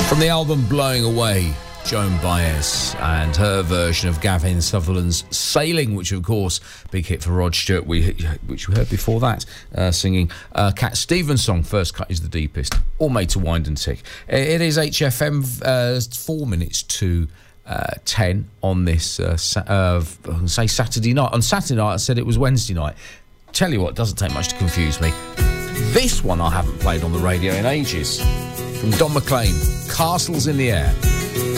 From the album Blowing Away, Joan Baez and her version of Gavin Sutherland's Sailing, which of course big hit for Rod Stewart, which we heard before that, singing Cat Stevens' song First Cut is the Deepest, all made to wind and tick. It is HFM 4 minutes to 10 on this say Saturday night. On Saturday night I said it was Wednesday night. Tell you what, it doesn't take much to confuse me. This one I haven't played on the radio in ages. From Don McLean, Castles in the Air.